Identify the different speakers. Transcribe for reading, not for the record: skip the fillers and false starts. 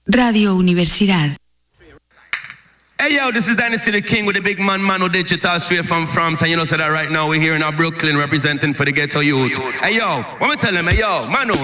Speaker 1: Radio Universidad.
Speaker 2: Hey yo, this is Dynasty the King with the big man Manu Digital straight from France. And you know so that right now we're here in our Brooklyn representing for the ghetto youth. Hey yo, what me tell them? Hey yo, Manu,